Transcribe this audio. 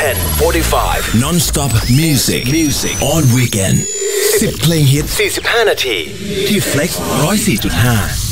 10:45 Non-stop music on weekend 10 เพลงฮิต45 นาทีที่ Flex 104.5